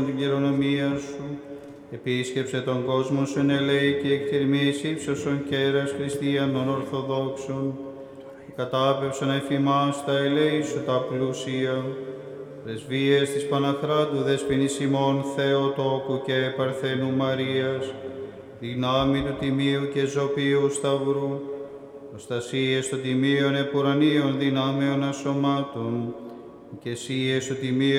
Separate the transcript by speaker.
Speaker 1: την κληρονομία σου. Επίσκεψε τον κόσμο σου εν ελέη και εκτιρμής ύψωσον κέρας χριστιανών Ορθοδόξων. Κατάπευσον εφημάς τα ελέη σου τα πλούσια. Πρεσβείες της Παναχράντου Δεσποινής ημών Θεοτόκου και Παρθένου Μαρίας, δυνάμει του Τιμίου και Ζωπίου Σταυρού, προστασίες των Τιμίων Επουρανίων δυνάμεων ασωμάτων, και εσύες του Τιμίου